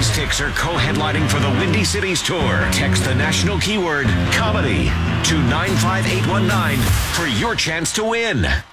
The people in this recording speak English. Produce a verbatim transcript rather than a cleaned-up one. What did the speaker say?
Styx are co-headlining for the Windy Cities Tour. Text the national keyword, comedy, to nine five eight one nine for your chance to win.